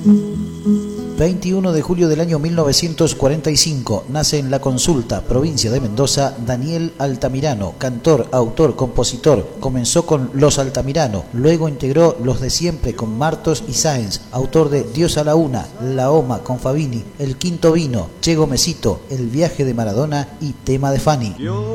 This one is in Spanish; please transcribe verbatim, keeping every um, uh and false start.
veintiuno de julio del año mil novecientos cuarenta y cinco, nace en La Consulta, provincia de Mendoza, Daniel Altamirano, cantor, autor, compositor. Comenzó con Los Altamirano, luego integró Los de Siempre con Martos y Sáenz, autor de Dios a la Una, La Oma con Fabini, El Quinto Vino, Che Gomecito, El Viaje de Maradona y Tema de Fanny.